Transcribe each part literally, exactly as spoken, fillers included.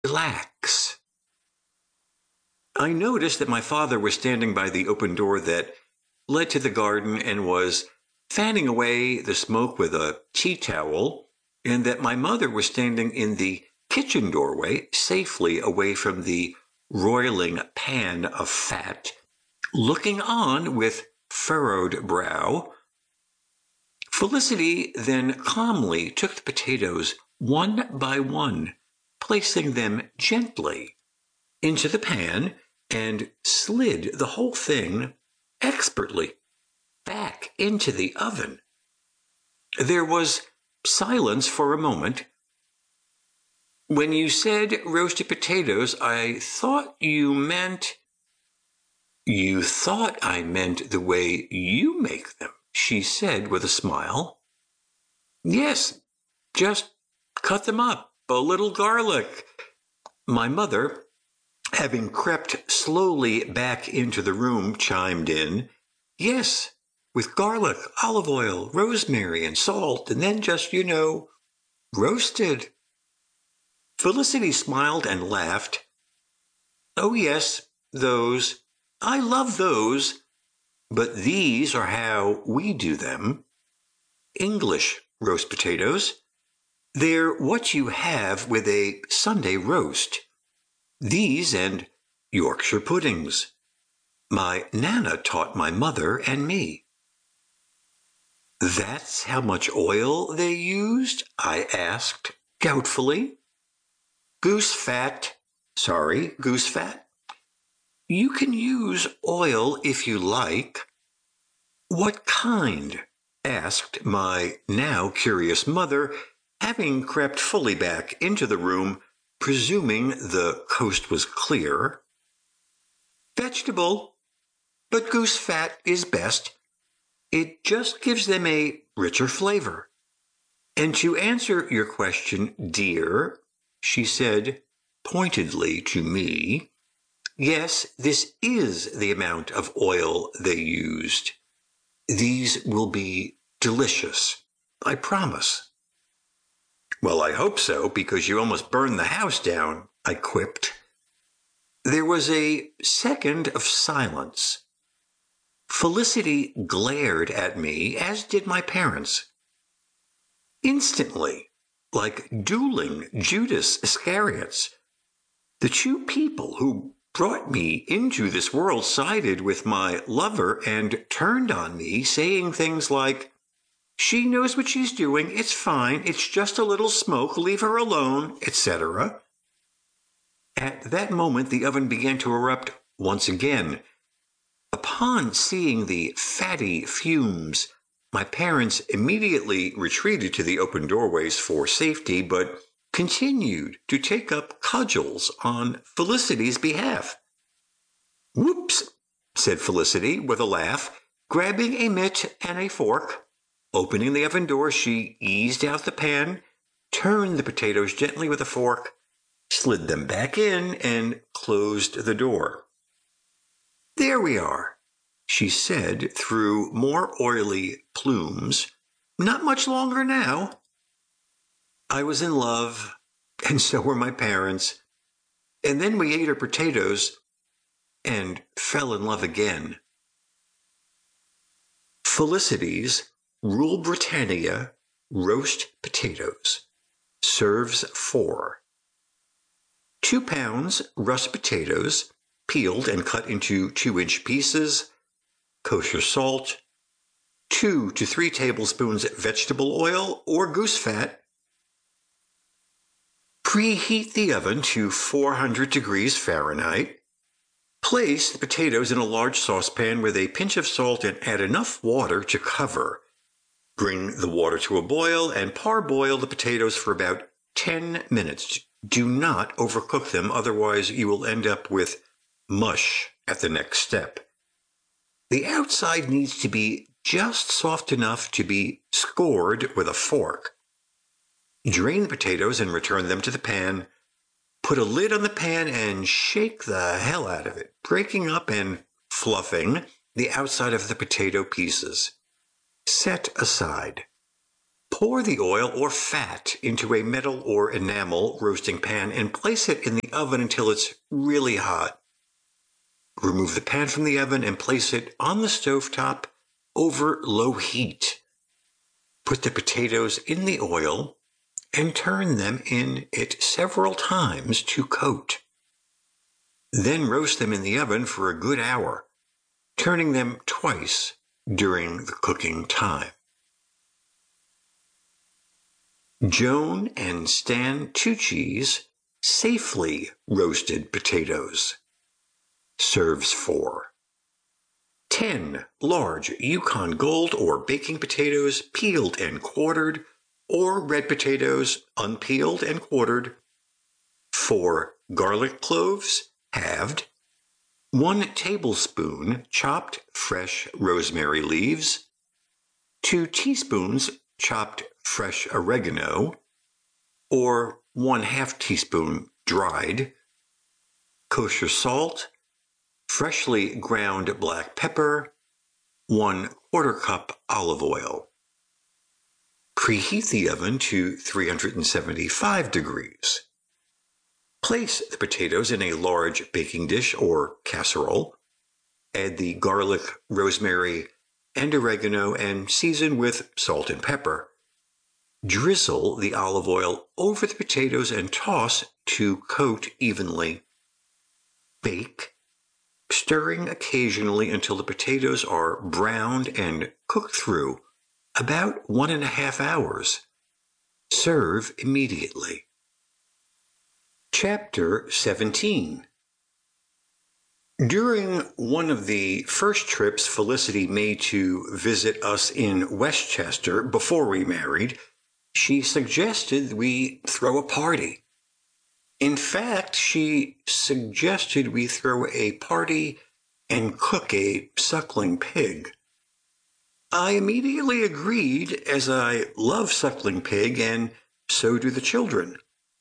relax. I noticed that my father was standing by the open door that led to the garden and was fanning away the smoke with a tea towel, and that my mother was standing in the kitchen doorway, safely away from the roiling pan of fat, looking on with furrowed brow. Felicity then calmly took the potatoes one by one, placing them gently into the pan, and slid the whole thing expertly back into the oven. There was silence for a moment. When you said roasted potatoes, I thought you meant... You thought I meant the way you make them, she said with a smile. Yes, just cut them up, a little garlic. My mother, having crept slowly back into the room, chimed in. Yes, with garlic, olive oil, rosemary, and salt, and then just, you know, roasted. Felicity smiled and laughed. Oh, yes, those. I love those. But these are how we do them. English roast potatoes. They're what you have with a Sunday roast. These and Yorkshire puddings. My Nana taught my mother and me. That's how much oil they used? I asked doubtfully. Goose fat. Sorry, goose fat. You can use oil if you like. What kind? Asked my now curious mother, having crept fully back into the room, presuming the coast was clear. Vegetable, but goose fat is best. It just gives them a richer flavor. And to answer your question, dear, she said pointedly to me, yes, this is the amount of oil they used. These will be delicious, I promise. Well, I hope so, because you almost burned the house down, I quipped. There was a second of silence. Felicity glared at me, as did my parents. Instantly, like dueling Judas Iscariots, the two people who brought me into this world sided with my lover and turned on me, saying things like, she knows what she's doing, it's fine, it's just a little smoke, leave her alone, et cetera. At that moment, the oven began to erupt once again. Upon seeing the fatty fumes, my parents immediately retreated to the open doorways for safety, but continued to take up cudgels on Felicity's behalf. Whoops, said Felicity with a laugh, grabbing a mitt and a fork. Opening the oven door, she eased out the pan, turned the potatoes gently with a fork, slid them back in, and closed the door. There we are, she said through more oily plumes. Not much longer now. I was in love, and so were my parents. And then we ate our potatoes and fell in love again. Felicity's Rule Britannia roast potatoes serves for two pounds russet potatoes, peeled and cut into two-inch pieces, kosher salt, two to three tablespoons vegetable oil or goose fat. Preheat the oven to four hundred degrees Fahrenheit. Place the potatoes in a large saucepan with a pinch of salt and add enough water to cover. Bring the water to a boil and parboil the potatoes for about ten minutes. Do not overcook them, otherwise you will end up with mush at the next step. The outside needs to be just soft enough to be scored with a fork. Drain the potatoes and return them to the pan. Put a lid on the pan and shake the hell out of it, breaking up and fluffing the outside of the potato pieces. Set aside. Pour the oil or fat into a metal or enamel roasting pan and place it in the oven until it's really hot. Remove the pan from the oven and place it on the stovetop over low heat. Put the potatoes in the oil and turn them in it several times to coat. Then roast them in the oven for a good hour, turning them twice during the cooking time. Joan and Stan Tucci's Safely Roasted Potatoes. Serves for ten large Yukon Gold or baking potatoes, peeled and quartered, or red potatoes, unpeeled and quartered, four garlic cloves, halved, one tablespoon chopped fresh rosemary leaves, two teaspoons chopped fresh oregano, or one half teaspoon dried, kosher salt, freshly ground black pepper, one quarter cup olive oil. Preheat the oven to three hundred seventy-five degrees. Place the potatoes in a large baking dish or casserole. Add the garlic, rosemary, and oregano and season with salt and pepper. Drizzle the olive oil over the potatoes and toss to coat evenly. Bake, stirring occasionally until the potatoes are browned and cooked through, about one and a half hours. Serve immediately. Chapter seventeen. During one of the first trips Felicity made to visit us in Westchester before we married, she suggested we throw a party. In fact, she suggested we throw a party and cook a suckling pig. I immediately agreed, as I love suckling pig and so do the children.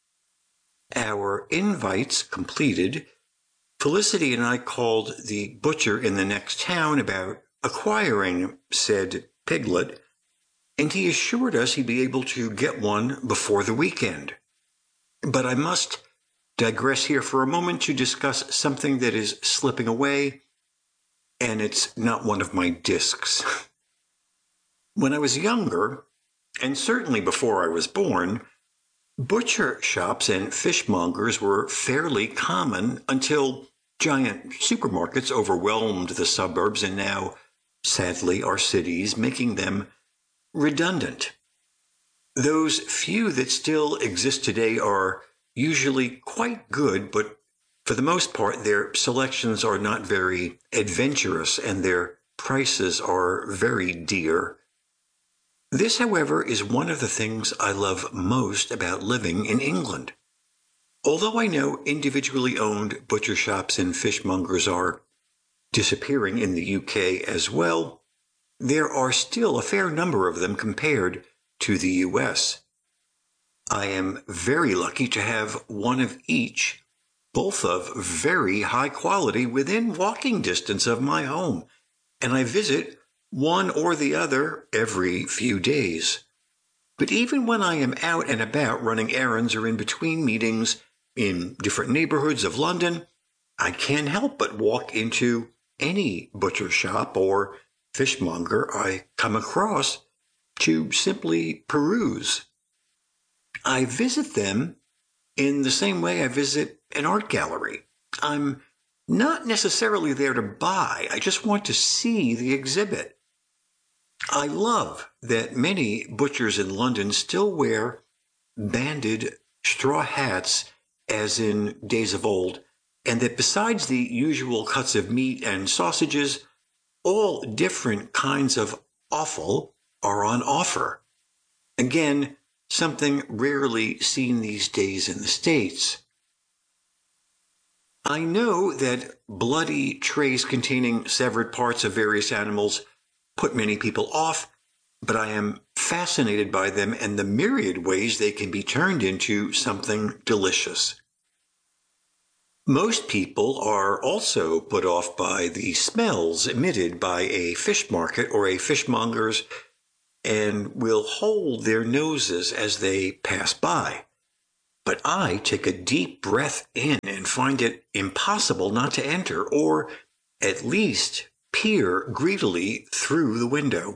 Our invites completed, Felicity and I called the butcher in the next town about acquiring said piglet, and he assured us he'd be able to get one before the weekend. But I must digress here for a moment to discuss something that is slipping away, and it's not one of my discs. When I was younger, and certainly before I was born, butcher shops and fishmongers were fairly common until giant supermarkets overwhelmed the suburbs and now, sadly, are cities, making them redundant. Those few that still exist today are usually quite good, but for the most part, their selections are not very adventurous and their prices are very dear. This, however, is one of the things I love most about living in England. Although I know individually owned butcher shops and fishmongers are disappearing in the U K as well, there are still a fair number of them compared to the U S. I am very lucky to have one of each, both of very high quality, within walking distance of my home, and I visit one or the other every few days. But even when I am out and about running errands or in between meetings in different neighborhoods of London, I can't help but walk into any butcher shop or fishmonger I come across to simply peruse. I visit them in the same way I visit an art gallery. I'm not necessarily there to buy, I just want to see the exhibit. I love that many butchers in London still wear banded straw hats as in days of old, and that besides the usual cuts of meat and sausages, all different kinds of offal are on offer. Again, something rarely seen these days in the States. I know that bloody trays containing severed parts of various animals put many people off, but I am fascinated by them and the myriad ways they can be turned into something delicious. Most people are also put off by the smells emitted by a fish market or a fishmonger's and will hold their noses as they pass by. But I take a deep breath in and find it impossible not to enter, or at least peer greedily through the window.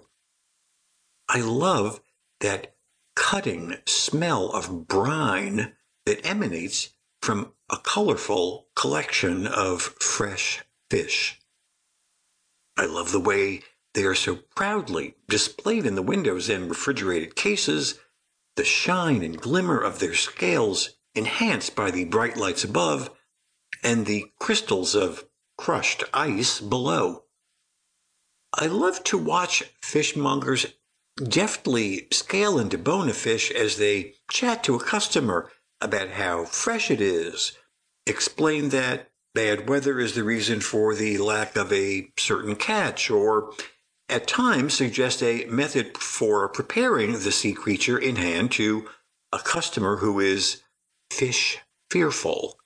I love that cutting smell of brine that emanates from a colorful collection of fresh fish. I love the way they are so proudly displayed in the windows and refrigerated cases, the shine and glimmer of their scales enhanced by the bright lights above, and the crystals of crushed ice below. I love to watch fishmongers deftly scale and debone a fish as they chat to a customer about how fresh it is, explain that bad weather is the reason for the lack of a certain catch, or at times suggest a method for preparing the sea creature in hand to a customer who is fish fearful.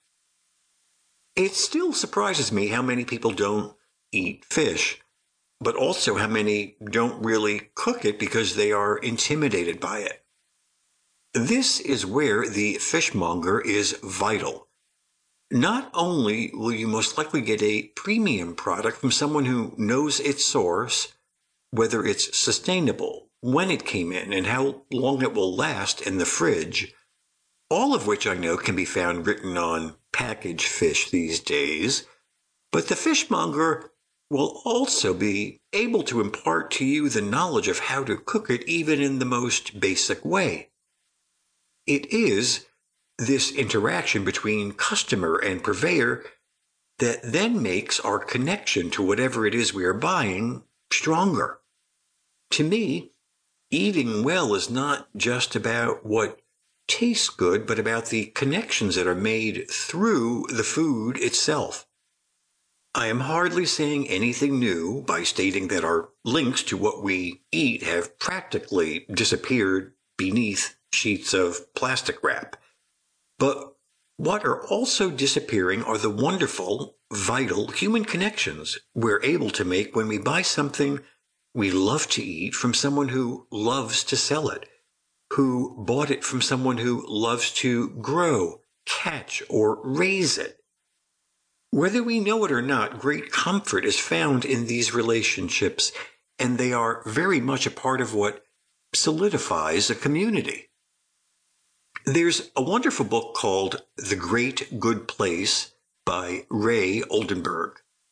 It still surprises me how many people don't eat fish, but also how many don't really cook it because they are intimidated by it. This is where the fishmonger is vital. Not only will you most likely get a premium product from someone who knows its source, whether it's sustainable, when it came in, and how long it will last in the fridge, all of which I know can be found written on packaged fish these days, but the fishmonger will also be able to impart to you the knowledge of how to cook it even in the most basic way. It is this interaction between customer and purveyor that then makes our connection to whatever it is we are buying stronger. To me, eating well is not just about what tastes good, but about the connections that are made through the food itself. I am hardly saying anything new by stating that our links to what we eat have practically disappeared beneath sheets of plastic wrap. But what are also disappearing are the wonderful, vital human connections we're able to make when we buy something we love to eat from someone who loves to sell it, who bought it from someone who loves to grow, catch, or raise it. Whether we know it or not, great comfort is found in these relationships, and they are very much a part of what solidifies a community. There's a wonderful book called The Great Good Place by Ray Oldenburg.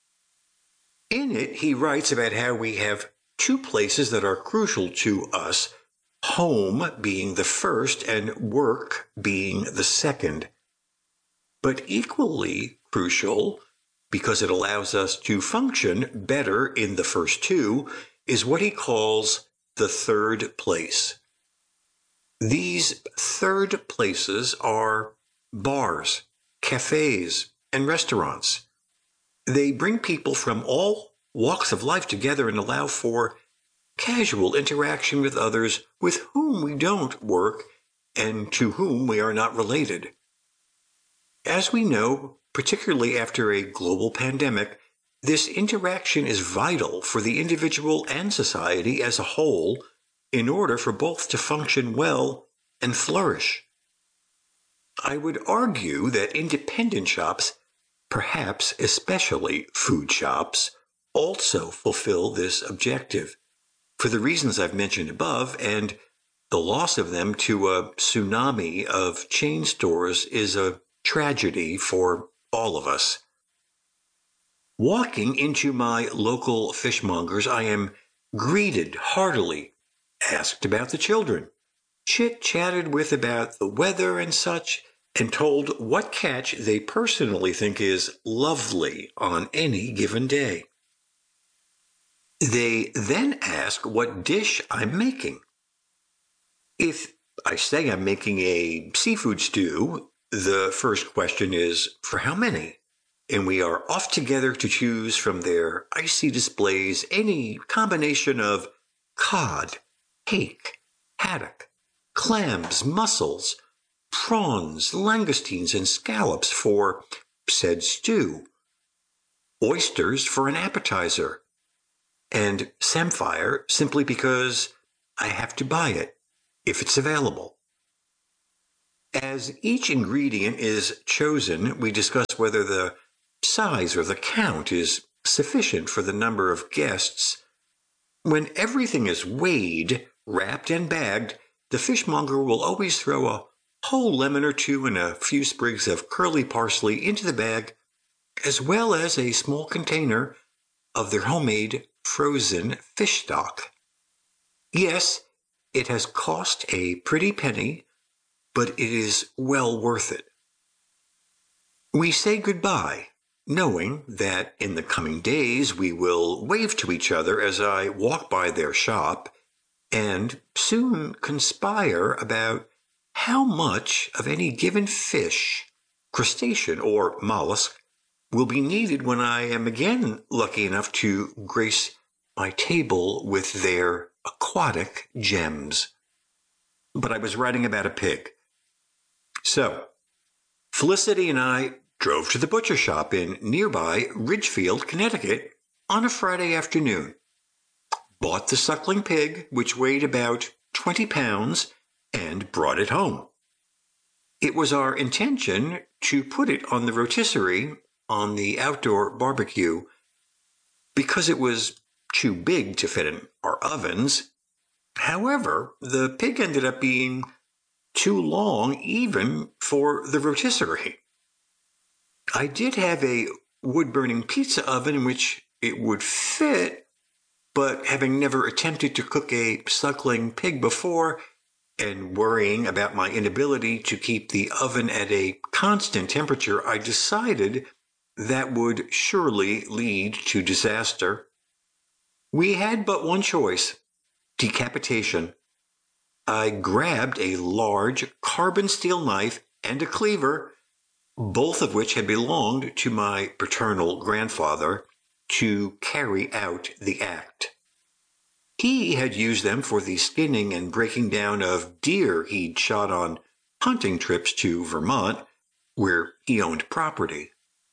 In it, he writes about how we have two places that are crucial to us, home being the first and work being the second. But equally crucial, because it allows us to function better in the first two, is what he calls the third place. These third places are bars, cafes, and restaurants. They bring people from all walks of life together and allow for casual interaction with others with whom we don't work and to whom we are not related. As we know, particularly after a global pandemic, this interaction is vital for the individual and society as a whole in order for both to function well and flourish. I would argue that independent shops, perhaps especially food shops, also fulfill this objective, for the reasons I've mentioned above, and the loss of them to a tsunami of chain stores is a tragedy for all of us. Walking into my local fishmongers, I am greeted heartily, asked about the children, chit-chatted with about the weather and such, and told what catch they personally think is lovely on any given day. They then ask what dish I'm making. If I say I'm making a seafood stew, the first question is, for how many? And we are off together to choose from their icy displays any combination of cod, hake, haddock, clams, mussels, prawns, langoustines, and scallops for said stew, oysters for an appetizer, and samphire simply because I have to buy it if it's available. As each ingredient is chosen, we discuss whether the size or the count is sufficient for the number of guests. When everything is weighed, wrapped, and bagged, the fishmonger will always throw a whole lemon or two and a few sprigs of curly parsley into the bag, as well as a small container of their homemade frozen fish stock. Yes, it has cost a pretty penny, but it is well worth it. We say goodbye, knowing that in the coming days we will wave to each other as I walk by their shop, and soon conspire about how much of any given fish, crustacean, or mollusk will be needed when I am again lucky enough to grace my table with their aquatic gems. But I was writing about a pig. So, Felicity and I drove to the butcher shop in nearby Ridgefield, Connecticut on a Friday afternoon, bought the suckling pig, which weighed about twenty pounds, and brought it home. It was our intention to put it on the rotisserie on the outdoor barbecue because it was too big to fit in our ovens. However, the pig ended up being too long even for the rotisserie. I did have a wood-burning pizza oven in which it would fit, but having never attempted to cook a suckling pig before and worrying about my inability to keep the oven at a constant temperature, I decided that would surely lead to disaster. We had but one choice: decapitation. I grabbed a large carbon steel knife and a cleaver, both of which had belonged to my paternal grandfather, to carry out the act. He had used them for the skinning and breaking down of deer he'd shot on hunting trips to Vermont, where he owned property.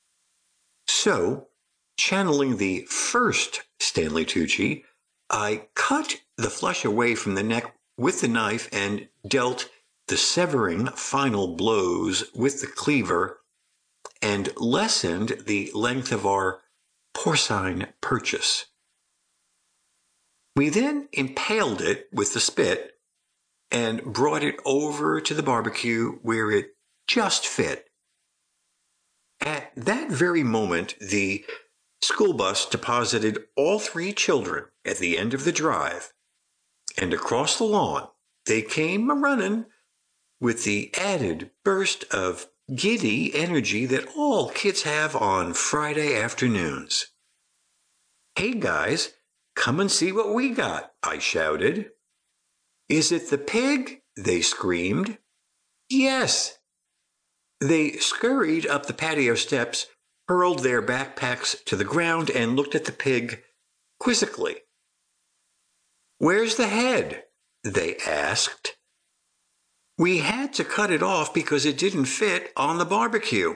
So, channeling the first Stanley Tucci, I cut the flesh away from the neck with the knife and dealt the severing final blows with the cleaver and lessened the length of our porcine purchase. We then impaled it with the spit and brought it over to the barbecue where it just fit. At that very moment, the school bus deposited all three children at the end of the drive, and across the lawn they came a-running with the added burst of giddy energy that all kids have on Friday afternoons. "Hey guys, come and see what we got," I shouted. "Is it the pig?" they screamed. "Yes." They scurried up the patio steps, hurled their backpacks to the ground, and looked at the pig quizzically. "Where's the head?" they asked. "We had to cut it off because it didn't fit on the barbecue."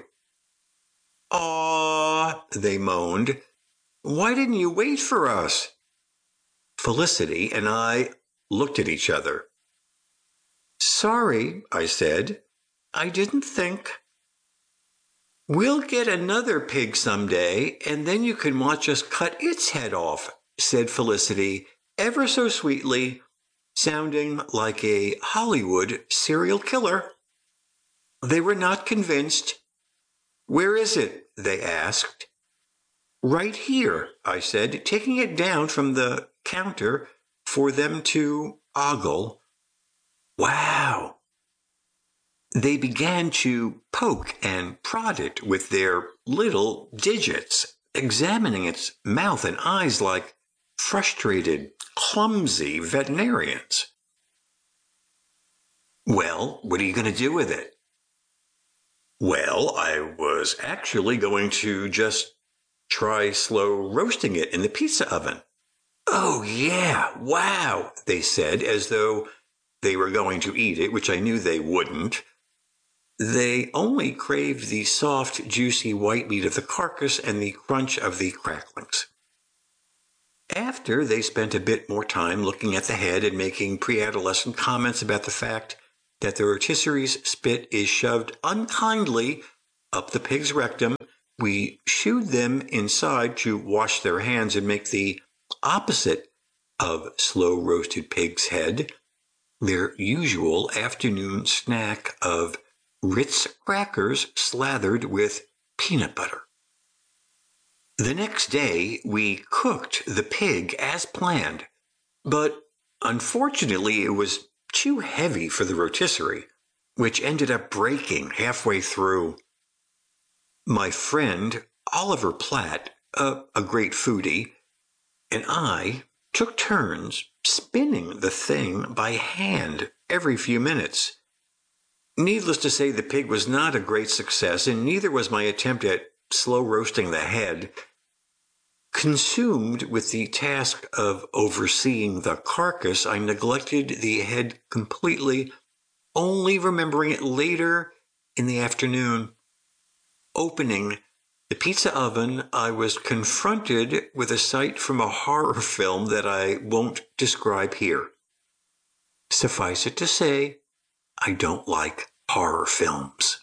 "Aw," they moaned. "Why didn't you wait for us?" Felicity and I looked at each other. "Sorry," I said. "I didn't think." "We'll get another pig someday, and then you can watch us cut its head off," said Felicity, ever so sweetly, sounding like a Hollywood serial killer. They were not convinced. "Where is it?" they asked. "Right here," I said, taking it down from the counter for them to ogle. "Wow." They began to poke and prod it with their little digits, examining its mouth and eyes like frustrated, clumsy veterinarians. "Well, what are you going to do with it?" "Well, I was actually going to just try slow roasting it in the pizza oven." "Oh, yeah, wow," they said, as though they were going to eat it, which I knew they wouldn't. They only craved the soft, juicy white meat of the carcass and the crunch of the cracklings. After they spent a bit more time looking at the head and making pre-adolescent comments about the fact that the rotisserie's spit is shoved unkindly up the pig's rectum, we shooed them inside to wash their hands and make the opposite of slow-roasted pig's head, their usual afternoon snack of Ritz crackers slathered with peanut butter. The next day, we cooked the pig as planned, but unfortunately it was too heavy for the rotisserie, which ended up breaking halfway through. My friend, Oliver Platt, a, a great foodie, and I took turns spinning the thing by hand every few minutes. Needless to say, the pig was not a great success, and neither was my attempt at slow roasting the head. Consumed with the task of overseeing the carcass, I neglected the head completely, only remembering it later in the afternoon. Opening the pizza oven, I was confronted with a sight from a horror film that I won't describe here. Suffice it to say, I don't like horror films.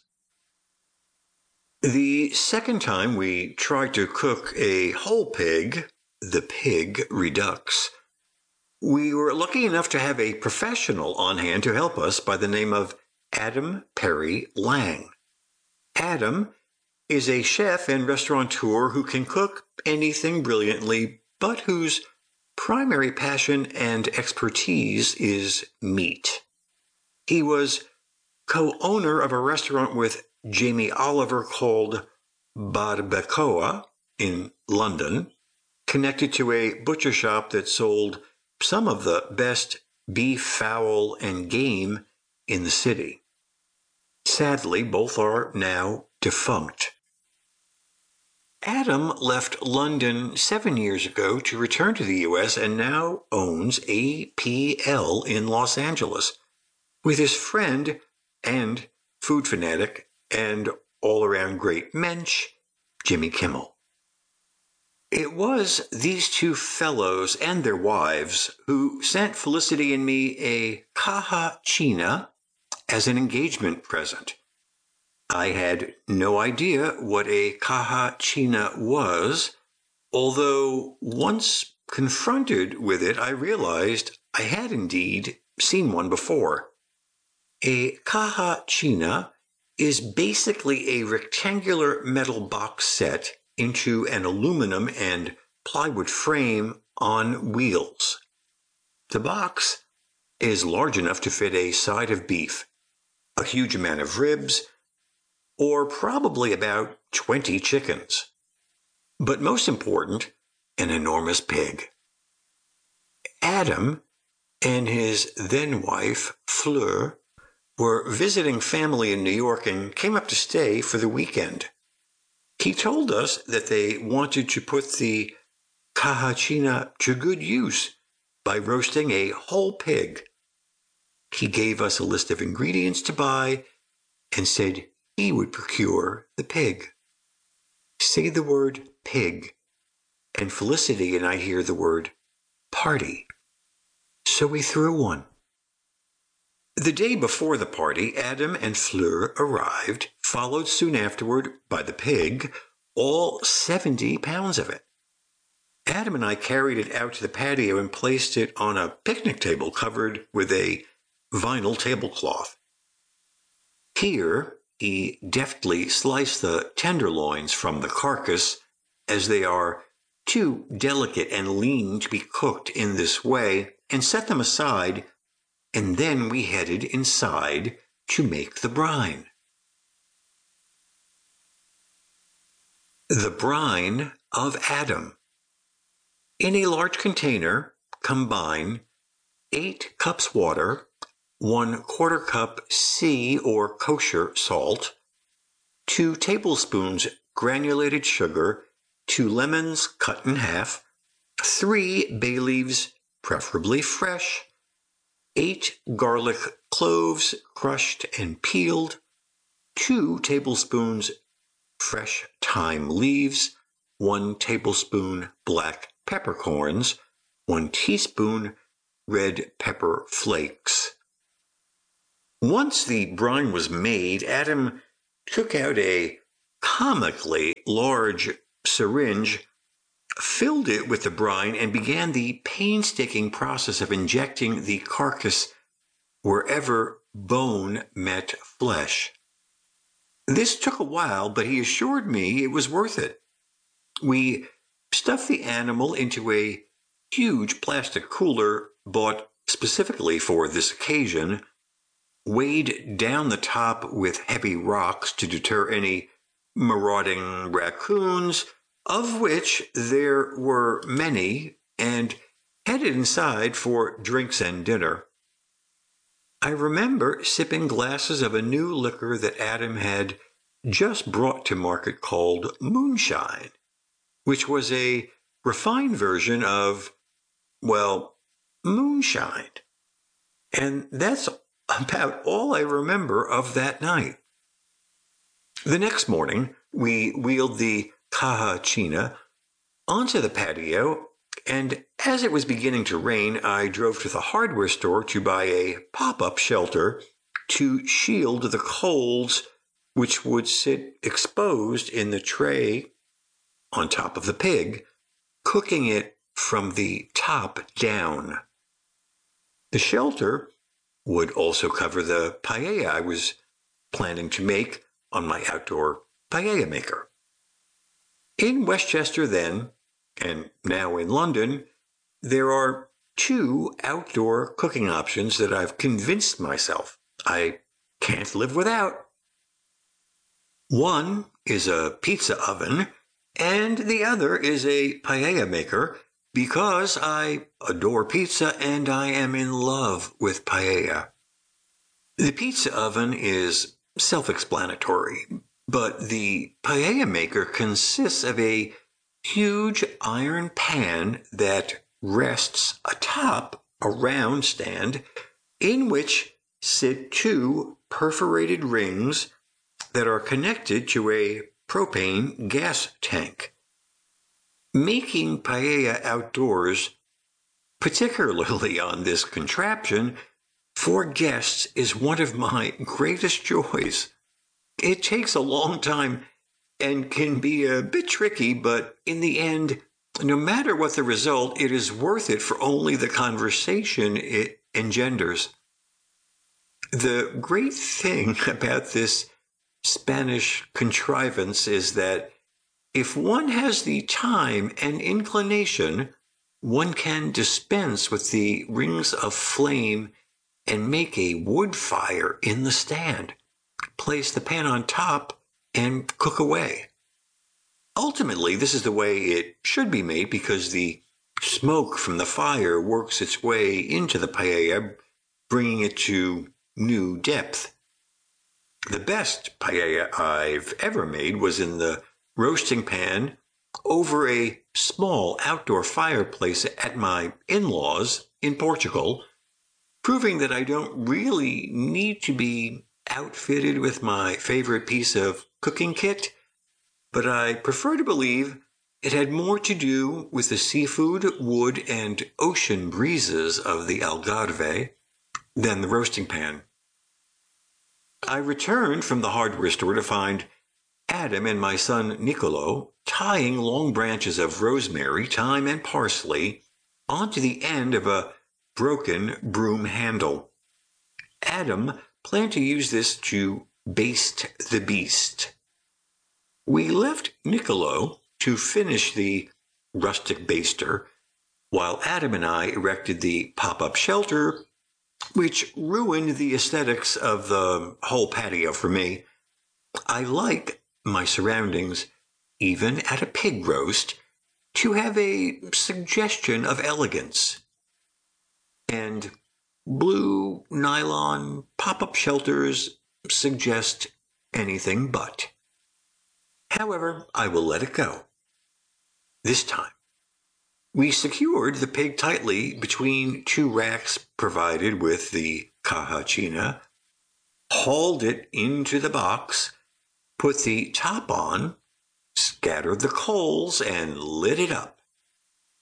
The second time we tried to cook a whole pig, the pig redux, we were lucky enough to have a professional on hand to help us by the name of Adam Perry Lang. Adam is a chef and restaurateur who can cook anything brilliantly, but whose primary passion and expertise is meat. He was co-owner of a restaurant with Jamie Oliver called Barbacoa in London, connected to a butcher shop that sold some of the best beef, fowl, and game in the city. Sadly, both are now defunct. Adam left London seven years ago to return to the U S and now owns A P L in Los Angeles with his friend and food fanatic and all-around great mensch, Jimmy Kimmel. It was these two fellows and their wives who sent Felicity and me a caja china as an engagement present. I had no idea what a caja china was, although once confronted with it, I realized I had indeed seen one before. A caja china is basically a rectangular metal box set into an aluminum and plywood frame on wheels. The box is large enough to fit a side of beef, a huge amount of ribs, or probably about twenty chickens. But most important, an enormous pig. Adam and his then-wife, Fleur, were visiting family in New York and came up to stay for the weekend. He told us that they wanted to put the caja china to good use by roasting a whole pig. He gave us a list of ingredients to buy and said he would procure the pig. Say the word pig, and Felicity and I hear the word party. So we threw one. The day before the party, Adam and Fleur arrived, followed soon afterward by the pig, all seventy pounds of it. Adam and I carried it out to the patio and placed it on a picnic table covered with a vinyl tablecloth. Here, he deftly sliced the tenderloins from the carcass, as they are too delicate and lean to be cooked in this way, and set them aside, and then we headed inside to make the brine. The brine of Adam. In a large container, combine eight cups water, one quarter cup sea or kosher salt, two tablespoons granulated sugar, two lemons cut in half, three bay leaves, preferably fresh, eight garlic cloves crushed and peeled, two tablespoons fresh thyme leaves, one tablespoon black peppercorns, one teaspoon red pepper flakes. Once the brine was made, Adam took out a comically large syringe, filled it with the brine, and began the painstaking process of injecting the carcass wherever bone met flesh. This took a while, but he assured me it was worth it. We stuffed the animal into a huge plastic cooler bought specifically for this occasion, weighed down the top with heavy rocks to deter any marauding raccoons, of which there were many, and headed inside for drinks and dinner. I remember sipping glasses of a new liquor that Adam had just brought to market called moonshine, which was a refined version of, well, moonshine. And that's about all I remember of that night. The next morning, we wheeled the caja china onto the patio, and as it was beginning to rain, I drove to the hardware store to buy a pop-up shelter to shield the coals which would sit exposed in the tray on top of the pig, cooking it from the top down. The shelter would also cover the paella I was planning to make on my outdoor paella maker. In Westchester then, and now in London, there are two outdoor cooking options that I've convinced myself I can't live without. One is a pizza oven, and the other is a paella maker, because I adore pizza and I am in love with paella. The pizza oven is self-explanatory, but the paella maker consists of a huge iron pan that rests atop a round stand in which sit two perforated rings that are connected to a propane gas tank. Making paella outdoors, particularly on this contraption, for guests is one of my greatest joys. It takes a long time and can be a bit tricky, but in the end, no matter what the result, it is worth it for only the conversation it engenders. The great thing about this Spanish contrivance is that if one has the time and inclination, one can dispense with the rings of flame and make a wood fire in the stand, place the pan on top, and cook away. Ultimately, this is the way it should be made because the smoke from the fire works its way into the paella, bringing it to new depth. The best paella I've ever made was in the roasting pan over a small outdoor fireplace at my in-laws in Portugal, proving that I don't really need to be outfitted with my favorite piece of cooking kit, but I prefer to believe it had more to do with the seafood, wood, and ocean breezes of the Algarve than the roasting pan. I returned from the hardware store to find Adam and my son Nicolo tying long branches of rosemary, thyme, and parsley onto the end of a broken broom handle. Adam planned to use this to baste the beast. We left Nicolo to finish the rustic baster, while Adam and I erected the pop-up shelter, which ruined the aesthetics of the whole patio for me. I like my surroundings, even at a pig roast, to have a suggestion of elegance. And blue nylon pop-up shelters suggest anything but. However, I will let it go. This time, we secured the pig tightly between two racks provided with the caja china, hauled it into the box, put the top on, scattered the coals, and lit it up.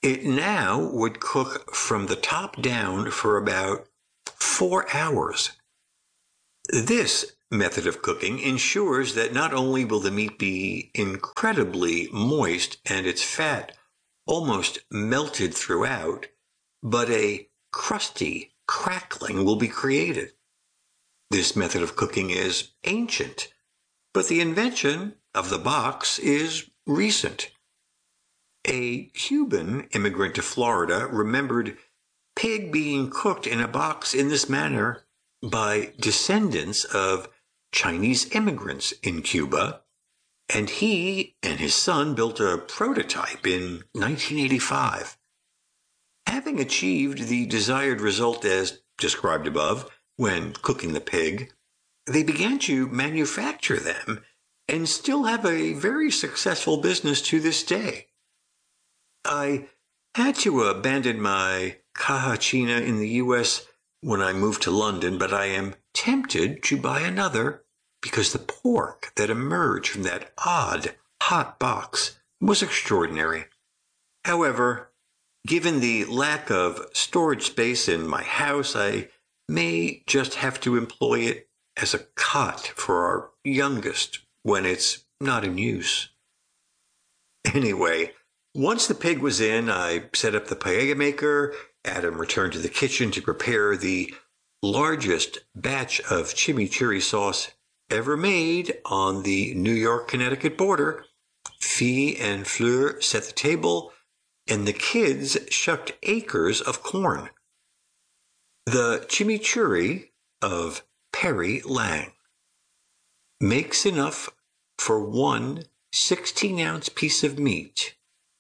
It now would cook from the top down for about four hours. This method of cooking ensures that not only will the meat be incredibly moist and its fat almost melted throughout, but a crusty crackling will be created. This method of cooking is ancient, but the invention of the box is recent. A Cuban immigrant to Florida remembered pig being cooked in a box in this manner by descendants of Chinese immigrants in Cuba, and he and his son built a prototype in nineteen eighty-five. Having achieved the desired result as described above when cooking the pig, they began to manufacture them and still have a very successful business to this day. I had to abandon my caja china in the U S when I moved to London, but I am tempted to buy another because the pork that emerged from that odd, hot box was extraordinary. However, given the lack of storage space in my house, I may just have to employ it as a cot for our youngest when it's not in use. Anyway, once the pig was in, I set up the paella maker. Adam returned to the kitchen to prepare the largest batch of chimichurri sauce ever made on the New York-Connecticut border. Fee and Fleur set the table, and the kids shucked acres of corn. The chimichurri of Perry Lang makes enough for one sixteen-ounce piece of meat,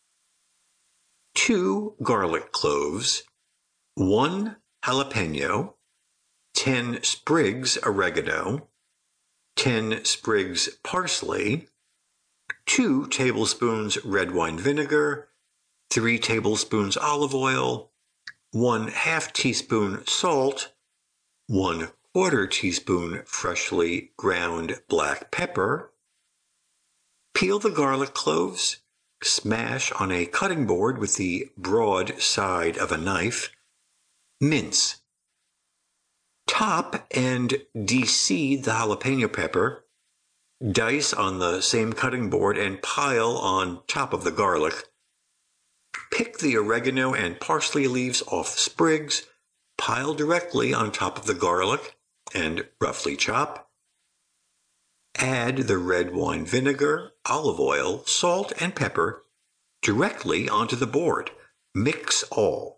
two garlic cloves, one jalapeno, ten sprigs oregano, ten sprigs parsley, two tablespoons red wine vinegar, three tablespoons olive oil, one half teaspoon salt, one quarter teaspoon freshly ground black pepper. Peel the garlic cloves, smash on a cutting board with the broad side of a knife. Mince. Top and de-seed the jalapeno pepper. Dice on the same cutting board and pile on top of the garlic. Pick the oregano and parsley leaves off the sprigs, pile directly on top of the garlic, and roughly chop. Add the red wine vinegar, olive oil, salt, and pepper directly onto the board. Mix all.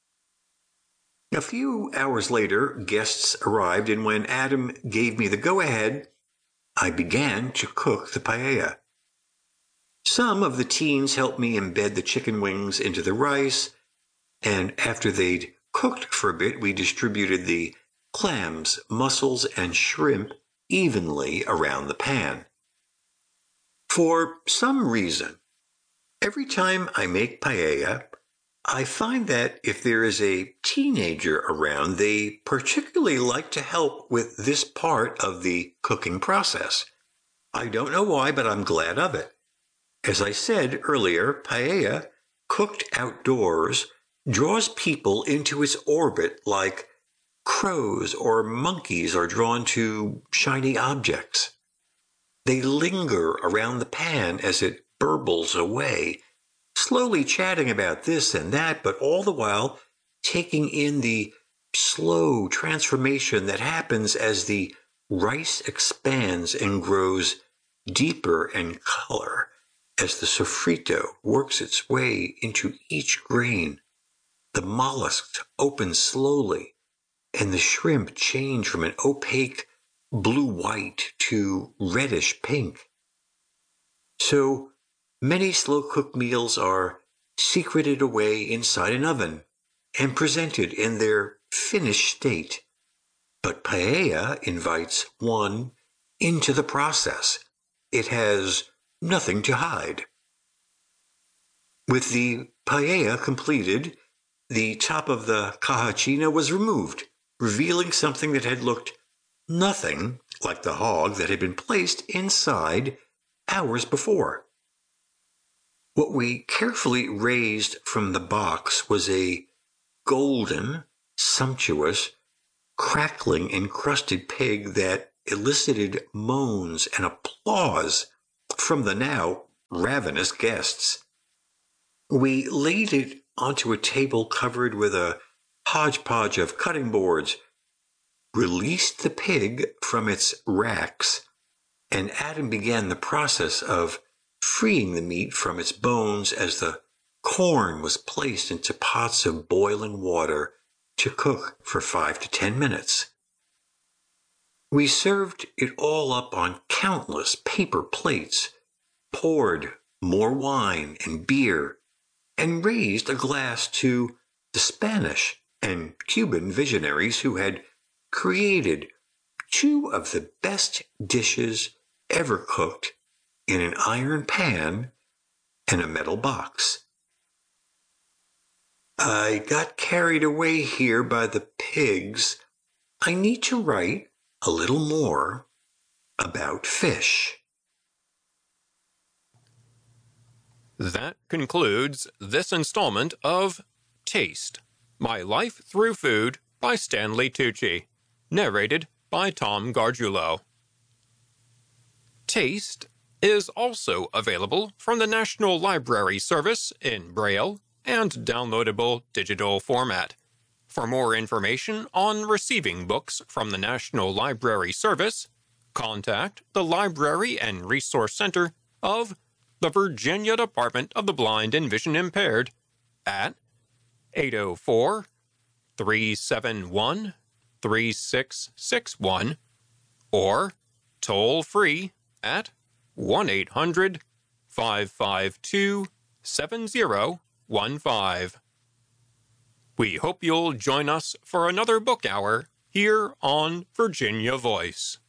A few hours later, guests arrived, and when Adam gave me the go-ahead, I began to cook the paella. Some of the teens helped me embed the chicken wings into the rice, and after they'd cooked for a bit, we distributed the clams, mussels, and shrimp evenly around the pan. For some reason, every time I make paella, I find that if there is a teenager around, they particularly like to help with this part of the cooking process. I don't know why, but I'm glad of it. As I said earlier, paella, cooked outdoors, draws people into its orbit like crows or monkeys are drawn to shiny objects. They linger around the pan as it burbles away, slowly chatting about this and that, but all the while taking in the slow transformation that happens as the rice expands and grows deeper in color as the sofrito works its way into each grain. The mollusks open slowly, and the shrimp change from an opaque blue-white to reddish pink. So many slow-cooked meals are secreted away inside an oven and presented in their finished state. But paella invites one into the process. It has nothing to hide. With the paella completed, the top of the caja china was removed, revealing something that had looked nothing like the hog that had been placed inside hours before. What we carefully raised from the box was a golden, sumptuous, crackling, encrusted pig that elicited moans and applause from the now ravenous guests. We laid it onto a table covered with a hodgepodge of cutting boards, released the pig from its racks, and Adam began the process of freeing the meat from its bones as the corn was placed into pots of boiling water to cook for five to ten minutes. We served it all up on countless paper plates, poured more wine and beer, and raised a glass to the Spanish and Cuban visionaries who had created two of the best dishes ever cooked in an iron pan and a metal box. I got carried away here by the pigs. I need to write a little more about fish. That concludes this installment of Taste, My Life Through Food by Stanley Tucci, narrated by Tom Gargiulo. Taste is also available from the National Library Service in Braille and downloadable digital format. For more information on receiving books from the National Library Service, contact the Library and Resource Center of the Virginia Department of the Blind and Vision Impaired at eight oh four, three seven one, three six six one or toll free at one eight hundred, five five two, seven oh one five. We hope you'll join us for another book hour here on Virginia Voice.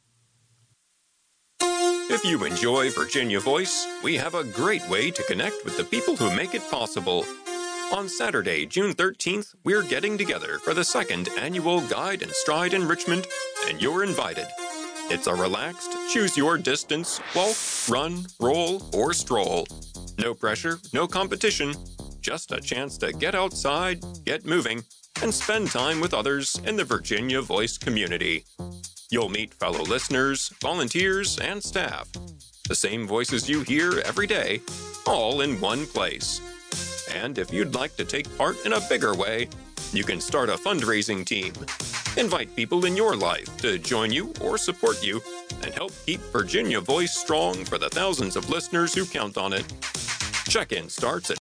If you enjoy Virginia Voice, we have a great way to connect with the people who make it possible. On Saturday, June thirteenth, we're getting together for the second annual Guide and Stride Enrichment, and you're invited. It's a relaxed, choose-your-distance, walk, run, roll, or stroll. No pressure, no competition, just a chance to get outside, get moving, and spend time with others in the Virginia Voice community. You'll meet fellow listeners, volunteers, and staff. The same voices you hear every day, all in one place. And if you'd like to take part in a bigger way, you can start a fundraising team. Invite people in your life to join you or support you and help keep Virginia Voice strong for the thousands of listeners who count on it. Check-in starts at...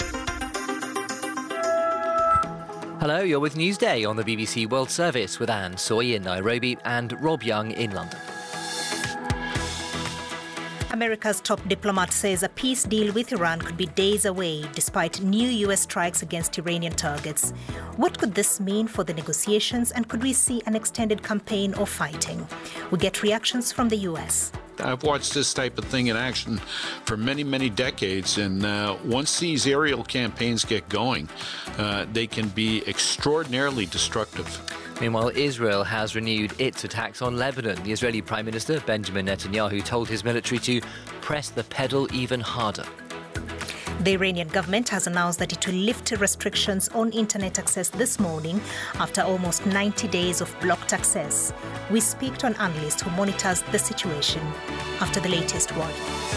Hello, you're with Newsday on the B B C World Service with Anne Soy in Nairobi and Rob Young in London. America's top diplomat says a peace deal with Iran could be days away despite new U S strikes against Iranian targets. What could this mean for the negotiations, and could we see an extended campaign or fighting? We get reactions from the U S. I've watched this type of thing in action for many, many decades, and uh, once these aerial campaigns get going, uh, they can be extraordinarily destructive. Meanwhile, Israel has renewed its attacks on Lebanon. The Israeli Prime Minister, Benjamin Netanyahu, told his military to press the pedal even harder. The Iranian government has announced that it will lift restrictions on internet access this morning after almost ninety days of blocked access. We speak to an analyst who monitors the situation after the latest one.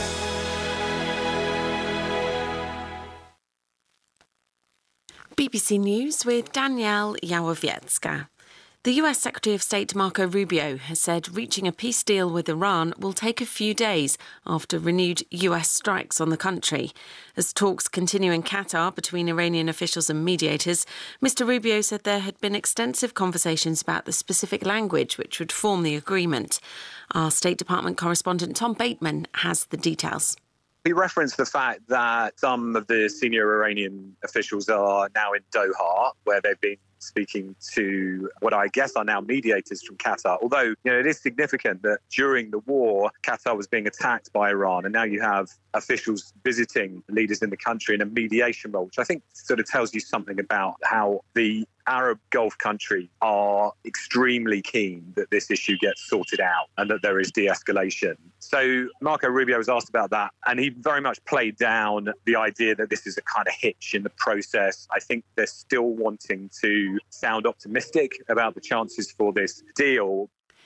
B B C News with Danielle Yawowiecka. The U S Secretary of State Marco Rubio has said reaching a peace deal with Iran will take a few days after renewed U S strikes on the country. As talks continue in Qatar between Iranian officials and mediators, Mister Rubio said there had been extensive conversations about the specific language which would form the agreement. Our State Department correspondent Tom Bateman has the details. He referenced the fact that some of the senior Iranian officials are now in Doha, where they've been speaking to what I guess are now mediators from Qatar. Although, you know, it is significant that during the war, Qatar was being attacked by Iran, and now you have officials visiting leaders in the country in a mediation role, which I think sort of tells you something about how the Arab Gulf countries are extremely keen that this issue gets sorted out and that there is de-escalation. So Marco Rubio was asked about that, and he very much played down the idea that this is a kind of hitch in the process. I think they're still wanting to sound optimistic about the chances for this deal.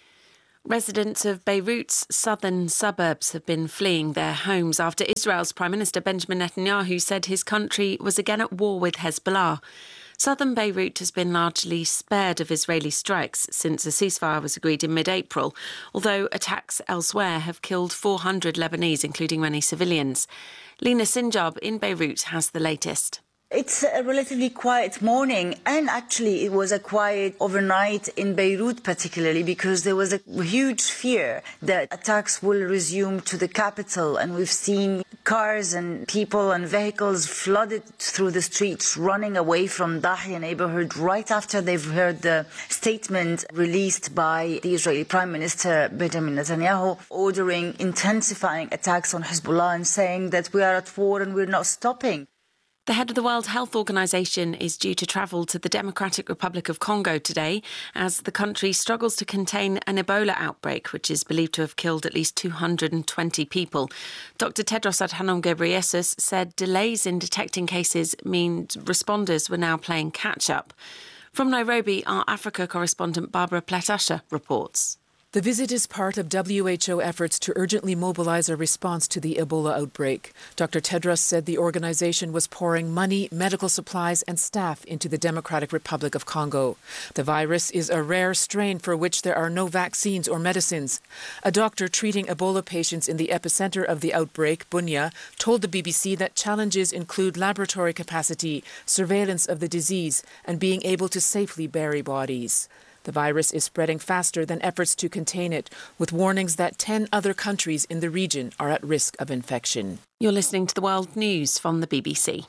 Residents of Beirut's southern suburbs have been fleeing their homes after Israel's Prime Minister Benjamin Netanyahu said his country was again at war with Hezbollah. Southern Beirut has been largely spared of Israeli strikes since a ceasefire was agreed in mid-April, although attacks elsewhere have killed four hundred Lebanese, including many civilians. Lena Sinjab in Beirut has the latest. It's a relatively quiet morning, and actually it was a quiet overnight in Beirut particularly because there was a huge fear that attacks will resume to the capital, and we've seen cars and people and vehicles flooded through the streets running away from Dahya neighborhood right after they've heard the statement released by the Israeli Prime Minister Benjamin Netanyahu ordering intensifying attacks on Hezbollah and saying that we are at war and we're not stopping. The head of the World Health Organization is due to travel to the Democratic Republic of Congo today as the country struggles to contain an Ebola outbreak, which is believed to have killed at least two hundred twenty people. Doctor Tedros Adhanom Ghebreyesus said delays in detecting cases mean responders were now playing catch-up. From Nairobi, our Africa correspondent Barbara Platasha reports. The visit is part of W H O efforts to urgently mobilize a response to the Ebola outbreak. Doctor Tedros said the organization was pouring money, medical supplies and staff into the Democratic Republic of Congo. The virus is a rare strain for which there are no vaccines or medicines. A doctor treating Ebola patients in the epicenter of the outbreak, Bunia, told the B B C that challenges include laboratory capacity, surveillance of the disease and being able to safely bury bodies. The virus is spreading faster than efforts to contain it, with warnings that ten other countries in the region are at risk of infection. You're listening to the World News from the B B C.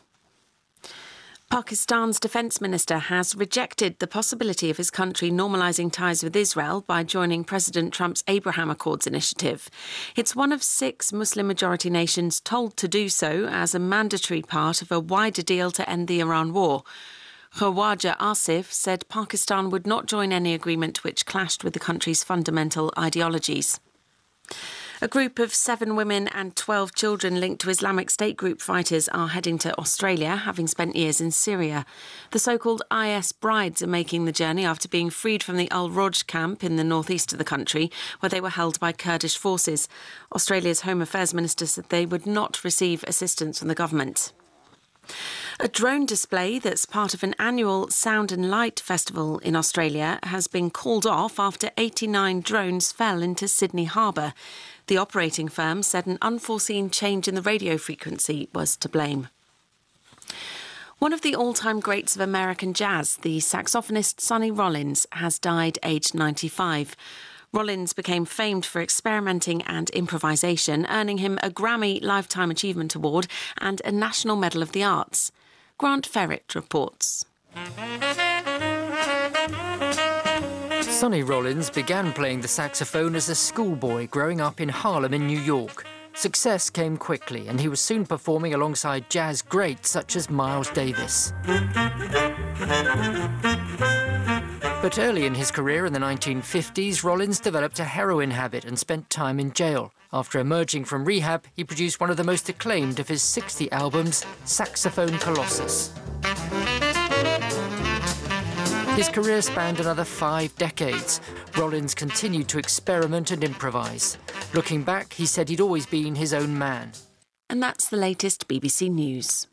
Pakistan's defence minister has rejected the possibility of his country normalising ties with Israel by joining President Trump's Abraham Accords initiative. It's one of six Muslim-majority nations told to do so as a mandatory part of a wider deal to end the Iran war. Khawaja Asif said Pakistan would not join any agreement which clashed with the country's fundamental ideologies. A group of seven women and twelve children linked to Islamic State group fighters are heading to Australia, having spent years in Syria. The so-called I S brides are making the journey after being freed from the Al-Roj camp in the northeast of the country, where they were held by Kurdish forces. Australia's Home Affairs Minister said they would not receive assistance from the government. A drone display that's part of an annual Sound and Light Festival in Australia has been called off after eighty-nine drones fell into Sydney Harbour. The operating firm said an unforeseen change in the radio frequency was to blame. One of the all-time greats of American jazz, the saxophonist Sonny Rollins, has died aged ninety-five. Rollins became famed for experimenting and improvisation, earning him a Grammy Lifetime Achievement Award and a National Medal of the Arts. Grant Ferret reports. Sonny Rollins began playing the saxophone as a schoolboy growing up in Harlem in New York. Success came quickly and he was soon performing alongside jazz greats such as Miles Davis. But early in his career in the nineteen fifties, Rollins developed a heroin habit and spent time in jail. After emerging from rehab, he produced one of the most acclaimed of his sixty albums, Saxophone Colossus. His career spanned another five decades. Rollins continued to experiment and improvise. Looking back, he said he'd always been his own man. And that's the latest B B C News.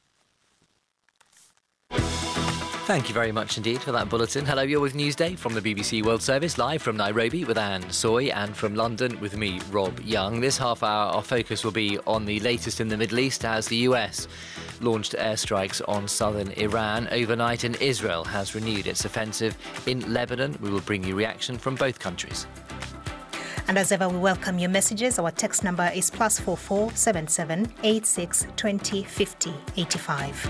Thank you very much indeed for that bulletin. Hello, you're with Newsday from the B B C World Service, live from Nairobi with Anne Soy and from London with me, Rob Young. This half hour, our focus will be on the latest in the Middle East as the U S launched airstrikes on southern Iran overnight, and Israel has renewed its offensive in Lebanon. We will bring you reaction from both countries. And as ever, we welcome your messages. Our text number is plus four four seven seven eight six twenty fifty eighty five.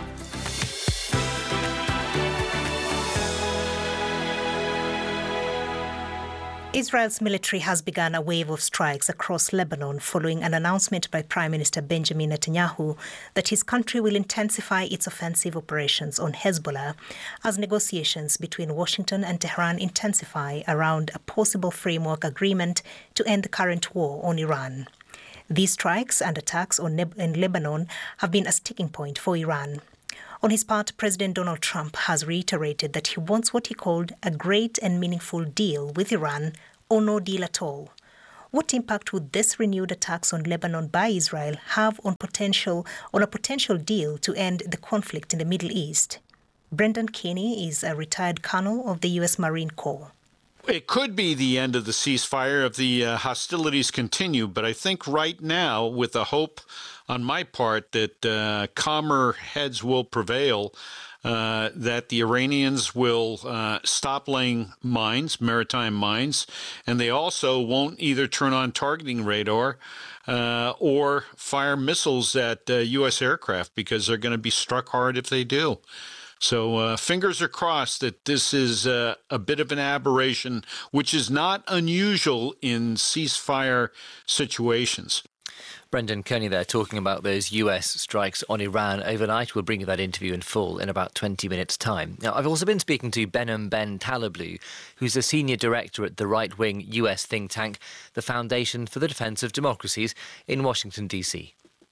Israel's military has begun a wave of strikes across Lebanon following an announcement by Prime Minister Benjamin Netanyahu that his country will intensify its offensive operations on Hezbollah as negotiations between Washington and Tehran intensify around a possible framework agreement to end the current war on Iran. These strikes and attacks on Neb- in Lebanon have been a sticking point for Iran. On his part, President Donald Trump has reiterated that he wants what he called a great and meaningful deal with Iran or no deal at all. What impact would this renewed attacks on Lebanon by Israel have on potential on a potential deal to end the conflict in the Middle East? Brendan Kinney is a retired colonel of the U S Marine Corps. It could be the end of the ceasefire if the uh, hostilities continue, but I think right now, with the hope on my part that uh, calmer heads will prevail, uh, that the Iranians will uh, stop laying mines, maritime mines, and they also won't either turn on targeting radar uh, or fire missiles at uh, U S aircraft, because they're going to be struck hard if they do. So uh, fingers are crossed that this is uh, a bit of an aberration, which is not unusual in ceasefire situations. Brendan Kearney there talking about those U S strikes on Iran overnight. We'll bring you that interview in full in about twenty minutes' time. Now, I've also been speaking to Behnam Ben Taleblu, who's a senior director at the right-wing U S think tank, the Foundation for the Defense of Democracies in Washington, D C.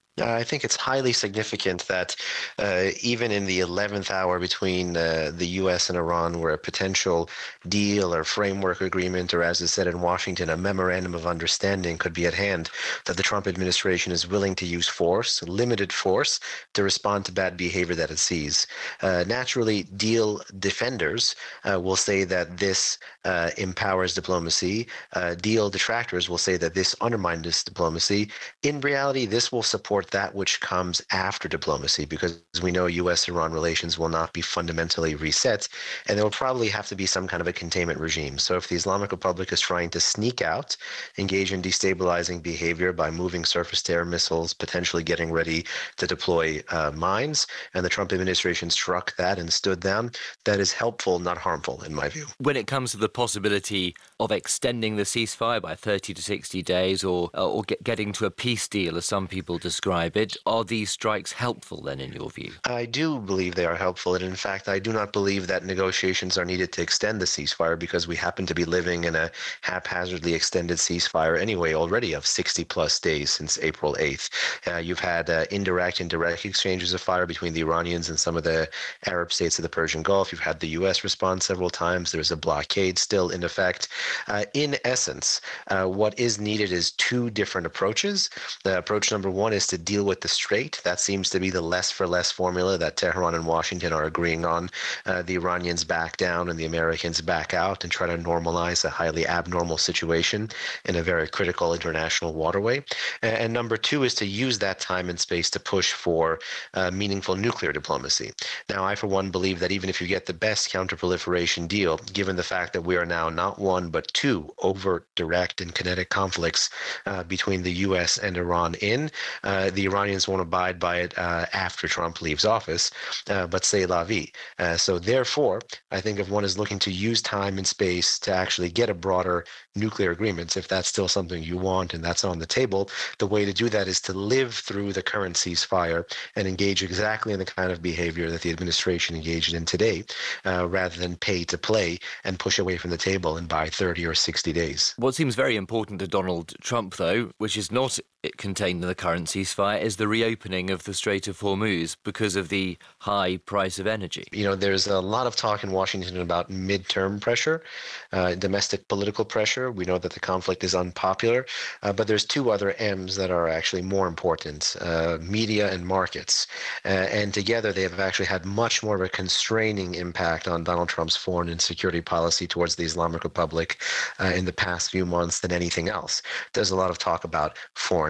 I think it's highly significant that uh, even in the eleventh hour between uh, the U S and Iran, where a potential deal or framework agreement, or as is said in Washington, a memorandum of understanding could be at hand, that the Trump administration is willing to use force, limited force, to respond to bad behavior that it sees. Uh, naturally, deal defenders uh, will say that this uh, empowers diplomacy. Uh, deal detractors will say that this undermines diplomacy. In reality, this will support that which comes after diplomacy, because we know U S Iran relations will not be fundamentally reset, and there will probably have to be some kind of a containment regime. So if the Islamic Republic is trying to sneak out, engage in destabilizing behavior by moving surface-to-air missiles, potentially getting ready to deploy uh, mines, and the Trump administration struck that and stood down, that is helpful, not harmful, in my view. When it comes to the possibility of extending the ceasefire by thirty to sixty days, or, or get, getting to a peace deal, as some people describe it, are these strikes helpful then, in your view? I do believe they are helpful, and in fact, I do not believe that negotiations are needed to extend the ceasefire, because we happen to be living in a haphazardly extended ceasefire anyway already of sixty plus days since April eighth. Uh, you've had uh, indirect and direct exchanges of fire between the Iranians and some of the Arab states of the Persian Gulf. You've had the U S respond several times. There's a blockade still in effect. Uh, in essence, uh, what is needed is two different approaches. The approach number one is to deal with the strait. That seems to be the less for less formula that Tehran and Washington are agreeing on. Uh, the Iranians back down and the Americans back out and try to normalize a highly abnormal situation in a very critical international waterway. And, and number two is to use that time and space to push for uh, meaningful nuclear diplomacy. Now, I, for one, believe that even if you get the best counterproliferation deal, given the fact that we are now not one but two overt, direct, and kinetic conflicts uh, between the U S and Iran in, uh, the Iranians won't abide by it uh, after Trump leaves office, uh, but c'est la vie. Uh, so therefore, I think if one is looking to use time and space to actually get a broader nuclear agreement, if that's still something you want and that's on the table, the way to do that is to live through the current ceasefire and engage exactly in the kind of behavior that the administration engaged in today, uh, rather than pay to play and push away from the table and buy thirty or sixty days. What seems very important to Donald Trump, though, which is not contained in the current ceasefire, is the reopening of the Strait of Hormuz because of the high price of energy. You know, there's a lot of talk in Washington about midterm pressure, uh, domestic political pressure. We know that the conflict is unpopular, uh, but there's two other M's that are actually more important, uh, media and markets. Uh, and together they have actually had much more of a constraining impact on Donald Trump's foreign and security policy towards the Islamic Republic uh, in the past few months than anything else. There's a lot of talk about foreign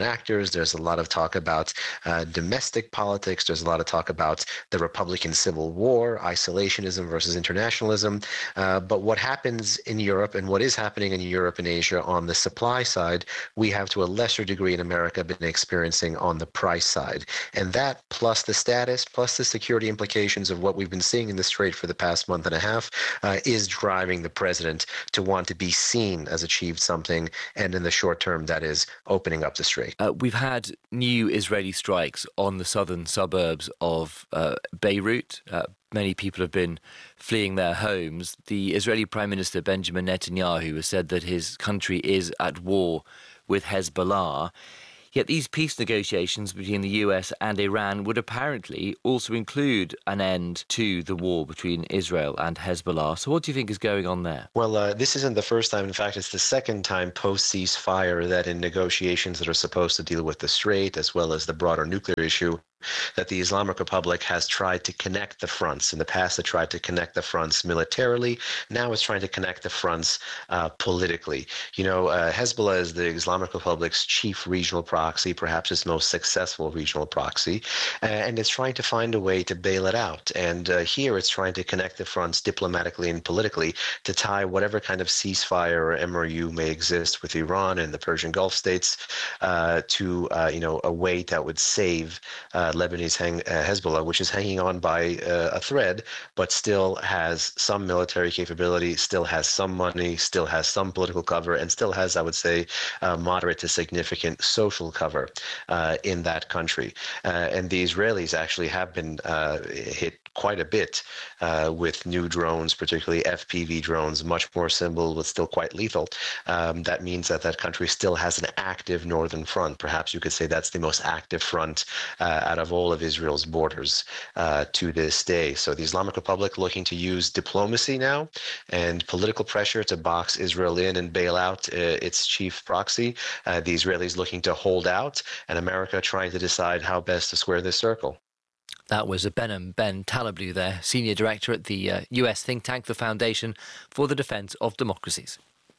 actors. There's a lot of talk about uh, domestic politics. There's a lot of talk about the Republican Civil War, isolationism versus internationalism. Uh, but what happens in Europe and what is happening in Europe and Asia on the supply side, we have to a lesser degree in America been experiencing on the price side. And that plus the status, plus the security implications of what we've been seeing in the Strait for the past month and a half uh, is driving the president to want to be seen as achieved something. And in the short term, that is opening up the Strait. Uh, we've had new Israeli strikes on the southern suburbs of uh, Beirut. Uh, many people have been fleeing their homes. The Israeli Prime Minister Benjamin Netanyahu has said that his country is at war with Hezbollah. Yet these peace negotiations between the U S and Iran would apparently also include an end to the war between Israel and Hezbollah. So what do you think is going on there? Well, uh, this isn't the first time. In fact, it's the second time post-ceasefire that in negotiations that are supposed to deal with the Strait as well as the broader nuclear issue, that the Islamic Republic has tried to connect the fronts. In the past, it tried to connect the fronts militarily. Now it's trying to connect the fronts uh, politically. You know, uh, Hezbollah is the Islamic Republic's chief regional proxy, perhaps its most successful regional proxy, uh, and it's trying to find a way to bail it out. And uh, here it's trying to connect the fronts diplomatically and politically to tie whatever kind of ceasefire or M O U may exist with Iran and the Persian Gulf states uh, to, uh, you know, a way that would save uh, Lebanese hang, uh, Hezbollah, which is hanging on by uh, a thread, but still has some military capability, still has some money, still has some political cover, and still has, I would say, uh, moderate to significant social cover uh, in that country. Uh, and the Israelis actually have been uh, hit quite a bit uh, with new drones, particularly F P V drones, much more simple but still quite lethal. Um, that means that that country still has an active northern front. Perhaps you could say that's the most active front uh, out of all of Israel's borders uh, to this day. So the Islamic Republic looking to use diplomacy now and political pressure to box Israel in and bail out uh, its chief proxy. Uh, the Israelis looking to hold out, and America trying to decide how best to square this circle. That was Behnam Ben Taleblu there, Senior Director at the uh, U S think tank, the Foundation for the Defense of Democracies.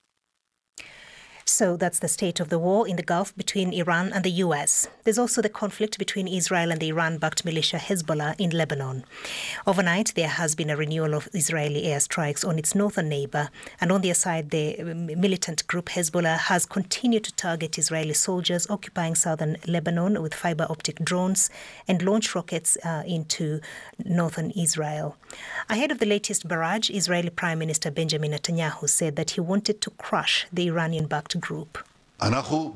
So that's the state of the war in the Gulf between Iran and the U S. There's also the conflict between Israel and the Iran-backed militia Hezbollah in Lebanon. Overnight, there has been a renewal of Israeli airstrikes on its northern neighbor. And on their side, the militant group Hezbollah has continued to target Israeli soldiers occupying southern Lebanon with fiber optic drones and launch rockets uh, into northern Israel. Ahead of the latest barrage, Israeli Prime Minister Benjamin Netanyahu said that he wanted to crush the Iranian-backed group. We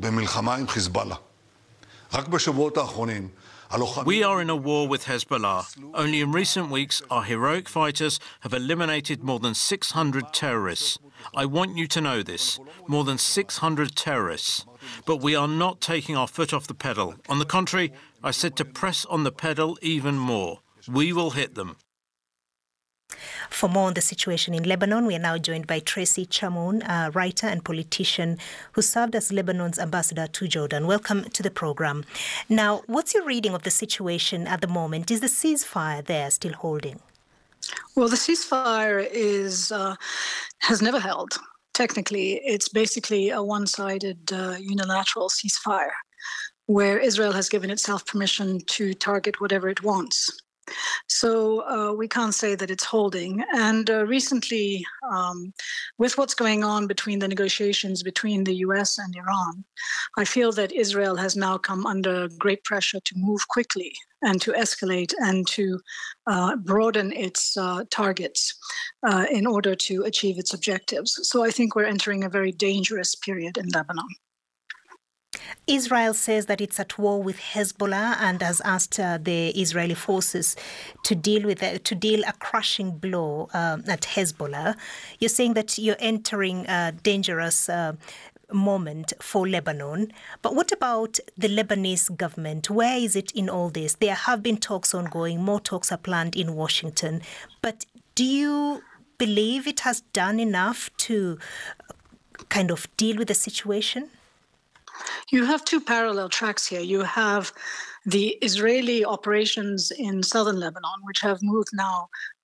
are in a war with Hezbollah. Only in recent weeks, our heroic fighters have eliminated more than six hundred terrorists. I want you to know this, more than six hundred terrorists. But we are not taking our foot off the pedal. On the contrary, I said to press on the pedal even more. We will hit them. For more on the situation in Lebanon, we are now joined by Tracy Chamoun, a writer and politician who served as Lebanon's ambassador to Jordan. Welcome to the program. Now, what's your reading of the situation at the moment? Is the ceasefire there still holding? Well, the ceasefire is uh, has never held. Technically, it's basically a one-sided uh, unilateral ceasefire where Israel has given itself permission to target whatever it wants. So uh, we can't say that it's holding. And uh, recently, um, with what's going on between the negotiations between the U S and Iran, I feel that Israel has now come under great pressure to move quickly and to escalate and to uh, broaden its uh, targets uh, in order to achieve its objectives. So I think we're entering a very dangerous period in Lebanon. Israel says that it's at war with Hezbollah and has asked uh, the Israeli forces to deal with uh, to deal a crushing blow um, at Hezbollah. You're saying that you're entering a dangerous uh, moment for Lebanon. But what about the Lebanese government? Where is it in all this? There have been talks ongoing. More talks are planned in Washington. But do you believe it has done enough to kind of deal with the situation? You have two parallel tracks here. You have the Israeli operations in southern Lebanon, which have moved now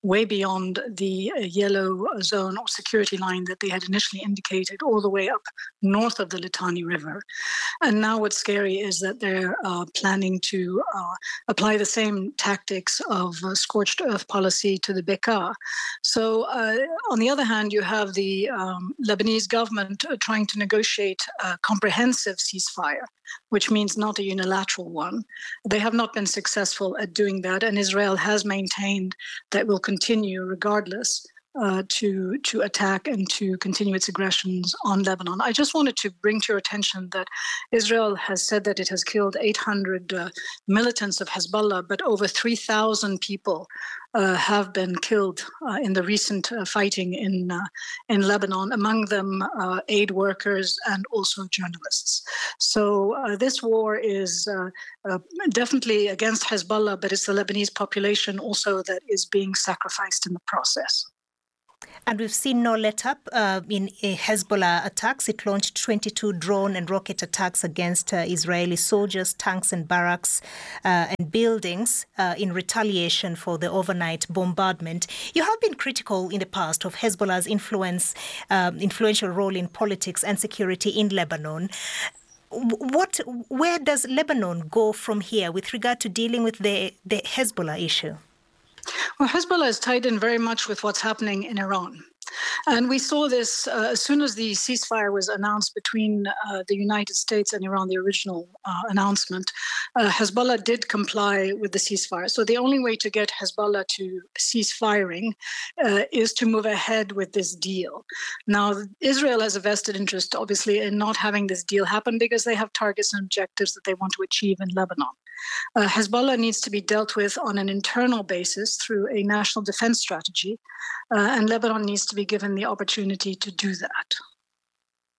way beyond the uh, yellow zone or security line that they had initially indicated, all the way up north of the Litani River. And now what's scary is that they're uh, planning to uh, apply the same tactics of uh, scorched earth policy to the Bekaa. So uh, on the other hand, you have the um, Lebanese government uh, trying to negotiate a comprehensive ceasefire, which means not a unilateral one. They have not been successful at doing that, and Israel has maintained that will continue regardless uh, to, to attack and to continue its aggressions on Lebanon. I just wanted to bring to your attention that Israel has said that it has killed eight hundred uh, militants of Hezbollah, but over three thousand people uh, have been killed uh, in the recent uh, fighting in, uh, in Lebanon, among them uh, aid workers and also journalists. So uh, this war is uh, uh, definitely against Hezbollah, but it's the Lebanese population also that is being sacrificed in the process. And we've seen no let-up uh, in uh, Hezbollah attacks. It launched twenty-two drone and rocket attacks against uh, Israeli soldiers, tanks and barracks uh, and buildings uh, in retaliation for the overnight bombardment. You have been critical in the past of Hezbollah's influence, um, influential role in politics and security in Lebanon. What, where does Lebanon go from here with regard to dealing with the, the Hezbollah issue? Well, Hezbollah is tied in very much with what's happening in Iran. And we saw this uh, as soon as the ceasefire was announced between uh, the United States and Iran, the original uh, announcement. Uh, Hezbollah did comply with the ceasefire. So the only way to get Hezbollah to cease firing uh, is to move ahead with this deal. Now, Israel has a vested interest, obviously, in not having this deal happen because they have targets and objectives that they want to achieve in Lebanon. Uh, Hezbollah needs to be dealt with on an internal basis through a national defense strategy, uh, and Lebanon needs to be given the opportunity to do that.